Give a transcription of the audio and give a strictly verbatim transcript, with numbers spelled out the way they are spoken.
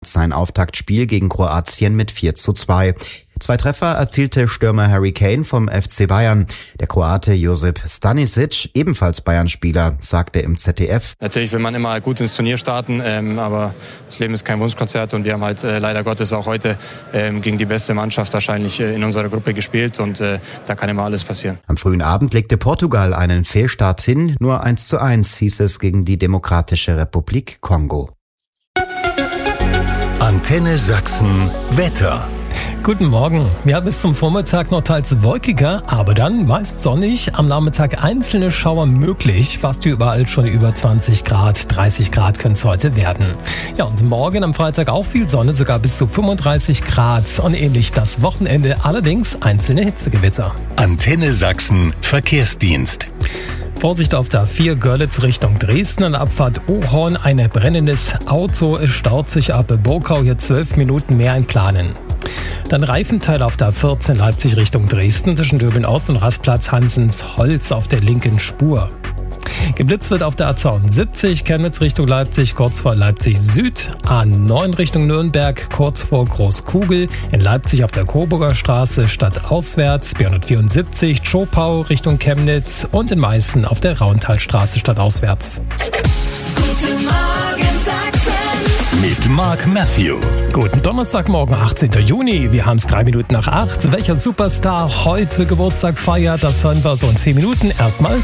sein Auftaktspiel gegen Kroatien mit vier zu zwei. Zwei Treffer erzielte Stürmer Harry Kane vom F C Bayern. Der Kroate Josip Stanisic, ebenfalls Bayern-Spieler, sagte im Z D F: Natürlich will man immer gut ins Turnier starten, ähm, aber das Leben ist kein Wunschkonzert und wir haben halt äh, leider Gottes auch heute ähm, gegen die beste Mannschaft wahrscheinlich äh, in unserer Gruppe gespielt und äh, da kann immer alles passieren. Am frühen Abend legte Portugal einen Fehlstart hin, nur eins zu eins hieß es gegen die Demokratische Republik Kongo. Antenne Sachsen Wetter. Guten Morgen. Ja, bis zum Vormittag noch teils wolkiger, aber dann meist sonnig. Am Nachmittag einzelne Schauer möglich. Fast überall schon über zwanzig Grad. dreißig Grad können es heute werden. Ja, und morgen am Freitag auch viel Sonne, sogar bis zu fünfunddreißig Grad. Und ähnlich das Wochenende, allerdings einzelne Hitzegewitter. Antenne Sachsen Verkehrsdienst. Vorsicht auf der A vier Görlitz Richtung Dresden an der Abfahrt Ohorn. Ein brennendes Auto, es staut sich ab Burkau, hier zwölf Minuten mehr einplanen. Dann Reifenteil auf der A vierzehn Leipzig Richtung Dresden zwischen Döbeln Ost und Rastplatz Hansens Holz auf der linken Spur. Geblitzt wird auf der A zweiundsiebzig Chemnitz Richtung Leipzig, kurz vor Leipzig Süd, A neun Richtung Nürnberg, kurz vor Großkugel, in Leipzig auf der Coburger Straße stadtauswärts, B hundertvierundsiebzig Zschopau Richtung Chemnitz und in Meißen auf der Rauntalstraße stadtauswärts. Guten Morgen Sachsen mit Mark Matthew. Guten Donnerstagmorgen, achtzehnten Juni. Wir haben es drei Minuten nach acht. Welcher Superstar heute Geburtstag feiert, das hören wir so in zehn Minuten. Erstmal